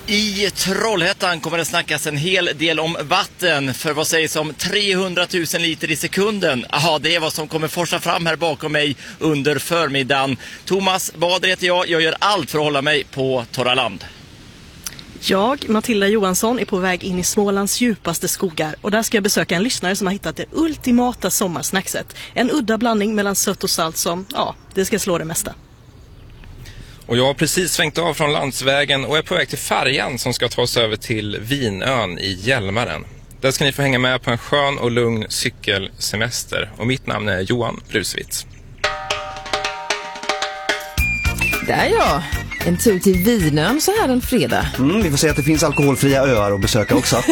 I Trollhättan kommer det snackas en hel del om vatten, för vad sägs om 300 000 liter i sekunden? Aha, det är vad som kommer forsa fram här bakom mig under förmiddagen. Thomas Bader heter jag gör allt för att hålla mig på torra land. Jag, Matilda Johansson, är på väg in i Smålands djupaste skogar och där ska jag besöka en lyssnare som har hittat det ultimata sommarsnackset. En udda blandning mellan sött och salt som, det ska slå det mesta. Och jag har precis svängt av från landsvägen och är på väg till färjan som ska ta oss över till Vinön i Hjälmaren. Där ska ni få hänga med på en skön och lugn cykelsemester. Och mitt namn är Johan Bruswitz. Där en tur till Vinön så här en fredag. Vi får se att det finns alkoholfria öar att besöka också.